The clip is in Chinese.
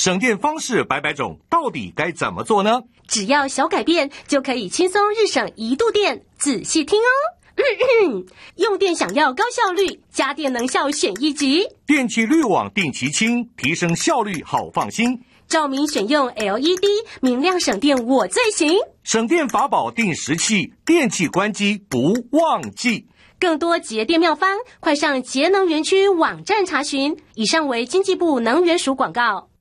省电方式百百种，到底该怎么做呢？ 只要小改变，就可以轻松日省1度电。仔细听哦。用电想要高效率，家电能效选1级。 电气滤网定期清，提升效率好放心。 照明选用 LED， 明亮省电我最行。 省电法宝定时器，电器关机不忘记。 更多节电妙方，快上节能园区网站查询。以上为经济部能源署广告。